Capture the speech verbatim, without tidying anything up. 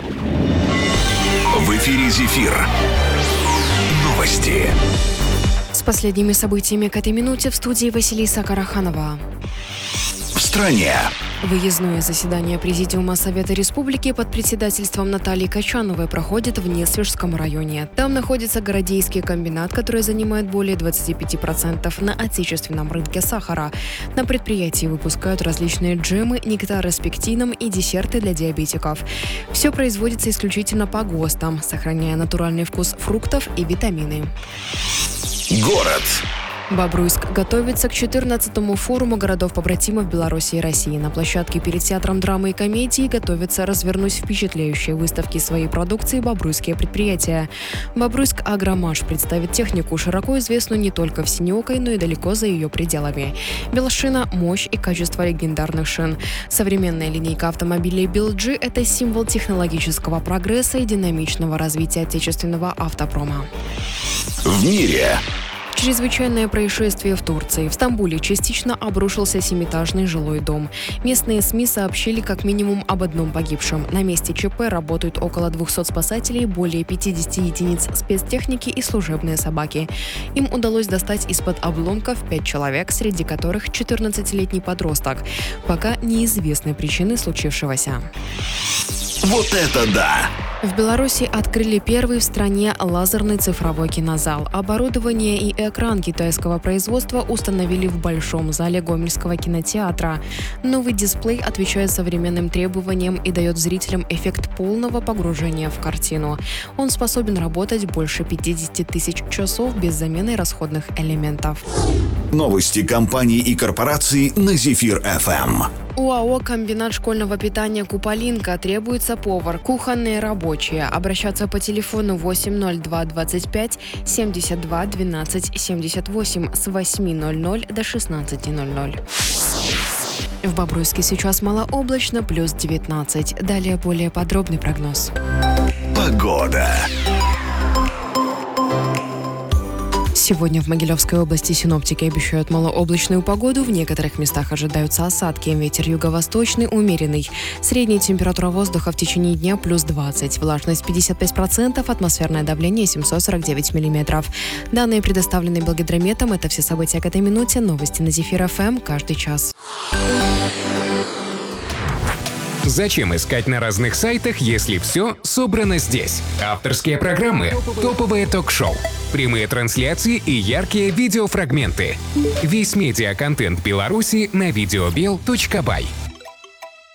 В эфире «Зефир». Новости. С последними событиями к этой минуте в студии Василиса Караханова. В стране. Выездное заседание Президиума Совета Республики под председательством Натальи Качановой проходит в Несвежском районе. Там находится Городейский комбинат, который занимает более двадцати пяти процентов на отечественном рынке сахара. На предприятии выпускают различные джемы, нектары с пектином и десерты для диабетиков. Все производится исключительно по ГОСТам, сохраняя натуральный вкус фруктов и витамины. Город. Бобруйск готовится к четырнадцатому форуму городов-побратимов Беларуси и России. На площадке перед Театром драмы и комедии готовятся развернуть впечатляющие выставки своей продукции бобруйские предприятия. Бобруйск Агромаш представит технику, широко известную не только в Синеокой, но и далеко за ее пределами. Белшина – мощь и качество легендарных шин. Современная линейка автомобилей би эл джи – это символ технологического прогресса и динамичного развития отечественного автопрома. В мире. Чрезвычайное происшествие в Турции. В Стамбуле частично обрушился семиэтажный жилой дом. Местные СМИ сообщили как минимум об одном погибшем. На месте ЧП работают около двухсот спасателей, более пятидесяти единиц спецтехники и служебные собаки. Им удалось достать из-под обломков пять человек, среди которых четырнадцатилетний подросток. Пока неизвестны причины случившегося. Вот это да! В Беларуси открыли первый в стране лазерный цифровой кинозал. Оборудование и экран китайского производства установили в Большом зале Гомельского кинотеатра. Новый дисплей отвечает современным требованиям и дает зрителям эффект полного погружения в картину. Он способен работать больше пятидесяти тысяч часов без замены расходных элементов. Новости компаний и корпораций на Зефир-ФМ. УАО «Комбинат школьного питания Куполинка» требуется повар, кухонные рабочие. Обращаться по телефону восемь ноль два двадцать пять семьдесят два двенадцать семьдесят восемь с восьми ноль ноль до шестнадцати ноль ноль. В Бобруйске сейчас малооблачно, плюс девятнадцать. Далее более подробный прогноз. Погода. Сегодня в Могилевской области синоптики обещают малооблачную погоду. В некоторых местах ожидаются осадки. Ветер юго-восточный умеренный. Средняя температура воздуха в течение дня плюс двадцать. Влажность пятьдесят пять процентов. Атмосферное давление семьсот сорок девять миллиметров. Данные предоставлены Белгидрометом. Это все события к этой минуте. Новости на Зефир-ФМ каждый час. Зачем искать на разных сайтах, если все собрано здесь? Авторские программы, топовые ток-шоу, прямые трансляции и яркие видеофрагменты. Весь медиаконтент Беларуси на видеобел точка бай.